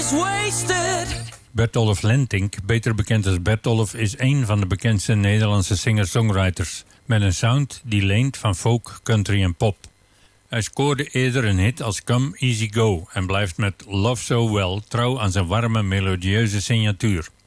is wasted. Bertolf Lentink, beter bekend als Bertolf, is een van de bekendste Nederlandse singer-songwriters, met een sound die leent van folk, country en pop. Hij scoorde eerder een hit als Come Easy Go en blijft met Love So Well trouw aan zijn warme, melodieuze signatuur.